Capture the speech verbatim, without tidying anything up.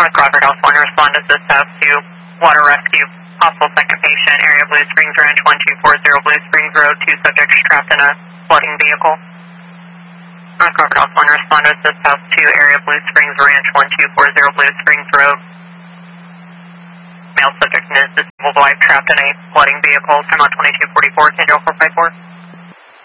North Crawford, House one, respond to this house to water rescue, possible second patient, area Blue Springs Ranch one two four zero Blue Springs Road, two subjects trapped in a flooding vehicle. North Crawford, House one, respond to this house to area Blue Springs Ranch one two four zero Blue Springs Road. Male subject and his disabled wife trapped in a flooding vehicle, time out twenty-two forty-four, San Diego four five four.